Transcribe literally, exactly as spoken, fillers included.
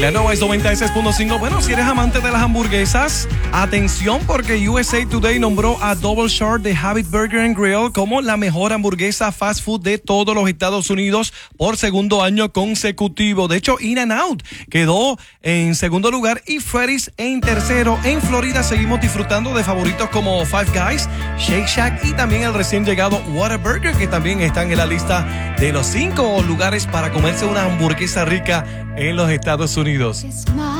La Nova es noventa y seis punto cinco. Bueno, si eres amante de las hamburguesas, atención porque U S A Today nombró a Double Short de Habit Burger and Grill como la mejor hamburguesa fast food de todos los Estados Unidos por segundo año consecutivo. De hecho, In-N-Out quedó en segundo lugar y Freddy's en tercero. En Florida seguimos disfrutando de favoritos como Five Guys, Shake Shack y también el recién llegado Whataburger, que también están en la lista de los cinco lugares para comerse una hamburguesa rica en los Estados Unidos.